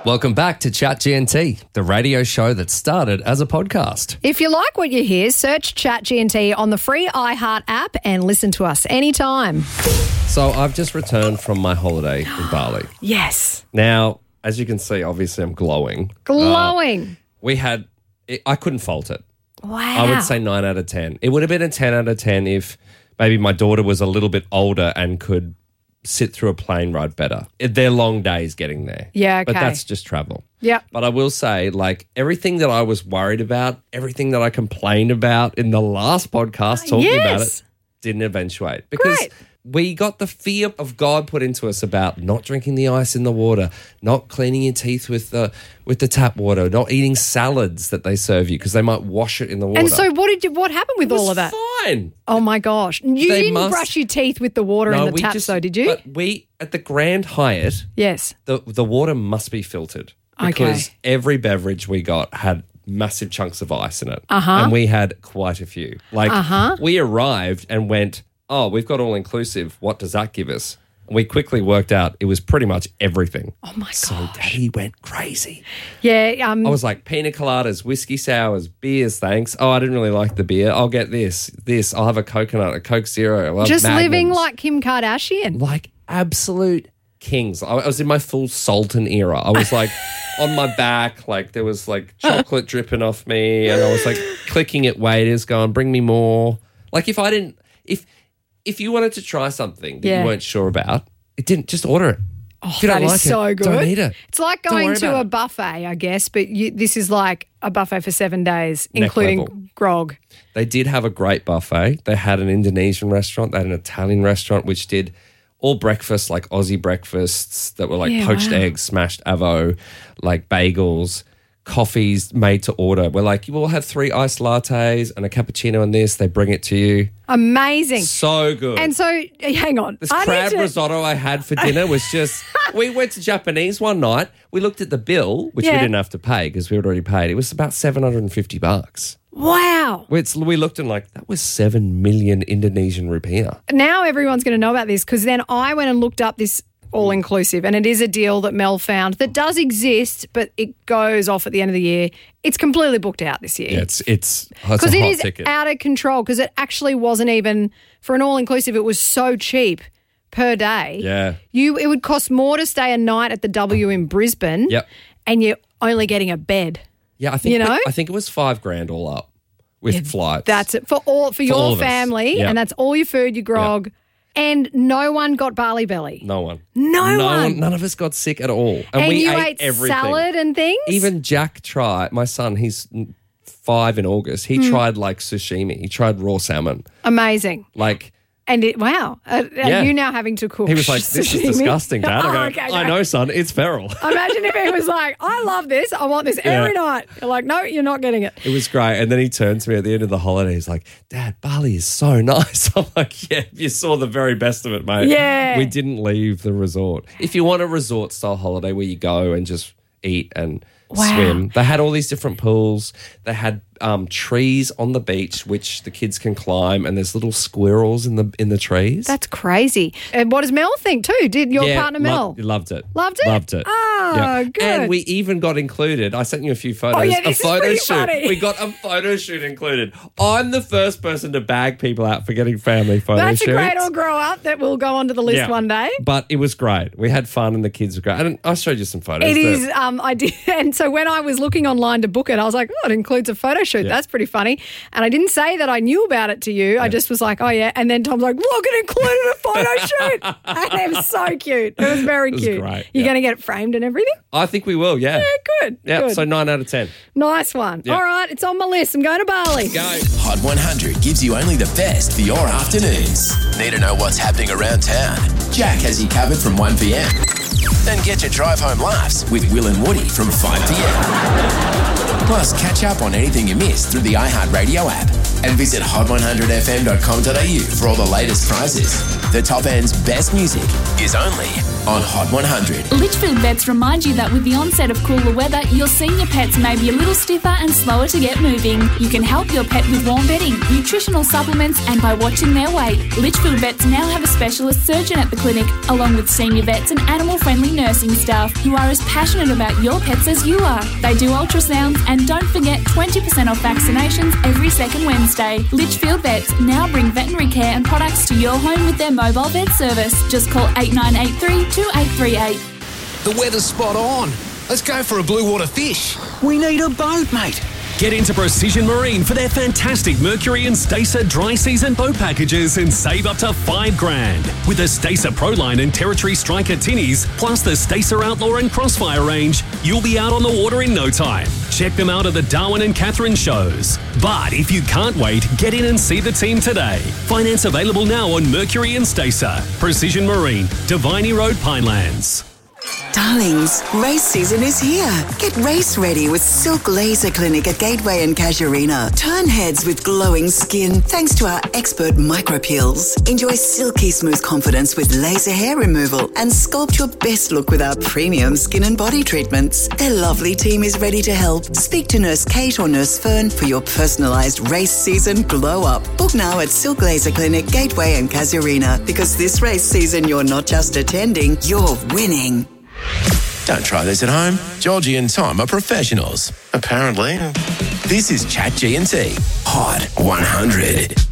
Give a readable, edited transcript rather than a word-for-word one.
Welcome back to Chat GNT, the radio show that started as a podcast. If you like what you hear, search Chat GNT on the free iHeart app and listen to us anytime. So I've just returned from my holiday in Bali. Yes. Now, as you can see, obviously I'm glowing. Glowing. I couldn't fault it. Wow. I would say 9 out of 10. It would have been a 10 out of 10 if maybe my daughter was a little bit older and could sit through a plane ride better. They're long days getting there. Yeah, okay. But that's just travel. Yep. But I will say, like, everything that I was worried about, everything that I complained about in the last podcast talking about it, didn't eventuate. Because we got the fear of God put into us about not drinking the ice in the water, not cleaning your teeth with the tap water, not eating salads that they serve you because they might wash it in the water. And so what happened with all of that? Fine. Oh, my gosh. You didn't brush your teeth with the water in the taps, though, did you? But we, at the Grand Hyatt, yes, the water must be filtered because every beverage we got had massive chunks of ice in it. And we had quite a few. Like, we arrived and went, oh, we've got all-inclusive. What does that give us? And we quickly worked out it was pretty much everything. Oh, my gosh. So Daddy went crazy. Yeah. I was like, pina coladas, whiskey sours, beers, thanks. Oh, I didn't really like the beer. I'll get this. I'll have a coconut, a Coke Zero. I'll just Magnums. Living like Kim Kardashian. Like absolute kings. I was in my full Sultan era. I was like on my back, like there was like chocolate dripping off me and I was like clicking at waiters going, bring me more. Like if you wanted to try something that you weren't sure about, just order it. Oh, that is so good. Don't eat it. It's like going to a buffet, I guess, but this is like a buffet for 7 days, including grog. They did have a great buffet. They had an Indonesian restaurant. They had an Italian restaurant, which did all breakfasts, like Aussie breakfasts that were like poached eggs, smashed avo, like bagels, coffees made to order. We're like, you will have 3 iced lattes and a cappuccino and this. They bring it to you. Amazing. So good. And so, hang on. This crab risotto I had for dinner was just, we went to Japanese one night. We looked at the bill, which we didn't have to pay because we had already paid. It was about $750. Wow. We looked and like, that was 7 million Indonesian rupiah. Now everyone's going to know about this because then I went and looked up this all-inclusive, and it is a deal that Mel found that does exist, but it goes off at the end of the year. It's completely booked out this year. Yeah, it's a hot because it is ticket. Out of control because it actually wasn't even, for an all-inclusive, it was so cheap per day. Yeah. It would cost more to stay a night at the W in Brisbane and you're only getting a bed. Yeah, I think it was $5,000 all up with flights. That's it. For your family, and that's all your food, your grog. Yep. And no one got barley belly. No one. No one. None of us got sick at all. And we you ate everything. Salad and things? Even Jack tried, my son, he's 5 in August. He tried like sashimi. He tried raw salmon. Amazing. Like... And are you now having to cook? He was like, this is disgusting, Dad. I go, I know, son, it's feral. Imagine if he was like, I love this. I want this every night. You're like, no, you're not getting it. It was great. And then he turned to me at the end of the holiday. He's like, Dad, Bali is so nice. I'm like, yeah, you saw the very best of it, mate. Yeah. We didn't leave the resort. If you want a resort-style holiday where you go and just eat and swim, they had all these different pools. They had trees on the beach which the kids can climb, and there's little squirrels in the trees. That's crazy. And what does Mel think too? Did your partner Mel? Loved it. Loved it? Loved it. Oh, good. And we even got included. I sent you a few photos. Oh, yeah, this a photo is shoot. funny. We got a photo shoot included. I'm the first person to bag people out for getting family photo That's shoots. a great old grow up that will go onto the list one day. But it was great. We had fun and the kids were great. And I showed you some photos. It is. I did. And so when I was looking online to book it, I was like, oh, it includes a photo shoot. That's pretty funny. And I didn't say that I knew about it to you. I just was like, oh, yeah. And then Tom's like, look, it included a photo shoot. And it was so cute. It was very cute. It was great. You're going to get it framed and everything? I think we will, yeah. Yeah, good. Yeah, good. So 9 out of 10. Nice one. Yeah. All right, it's on my list. I'm going to Bali. Go. Hot 100 gives you only the best for your afternoons. Need to know what's happening around town? Jack has you covered from 1 p.m. Then get your drive home laughs with Will and Woody from 5 p.m. Plus, catch up on anything you missed through the iHeartRadio app and visit hot100fm.com.au for all the latest prizes. The Top End's best music is only on Hot 100. Litchfield Vets remind you that with the onset of cooler weather, your senior pets may be a little stiffer and slower to get moving. You can help your pet with warm bedding, nutritional supplements, and by watching their weight. Litchfield Vets now have a specialist surgeon at the clinic, along with senior vets and animal-friendly nursing staff who are as passionate about your pets as you are. They do ultrasounds, and don't forget 20% off vaccinations every second Wednesday. Litchfield Vets now bring veterinary care and products to your home with their mobile vet service. Just call 8983 2838. The weather's spot on. Let's go for a blue water fish. We need a boat, mate. Get into Precision Marine for their fantastic Mercury and Stacer dry season boat packages and save up to $5,000. With the Stacer Pro Line and Territory Striker tinnies, plus the Stacer Outlaw and Crossfire range, you'll be out on the water in no time. Check them out at the Darwin and Catherine shows. But if you can't wait, get in and see the team today. Finance available now on Mercury and Stacer. Precision Marine, Diviney Road, Pinelands. Darlings, race season is here. Get race ready with Silk Laser Clinic at Gateway and Casuarina. Turn heads with glowing skin thanks to our expert micropeels. Enjoy silky smooth confidence with laser hair removal and sculpt your best look with our premium skin and body treatments. Their lovely team is ready to help. Speak to Nurse Kate or Nurse Fern for your personalised race season glow up. Book now at Silk Laser Clinic, Gateway and Casuarina, because this race season you're not just attending, you're winning. Don't try this at home. Georgie and Tom are professionals, apparently. This is Chat G&T, Hot 100.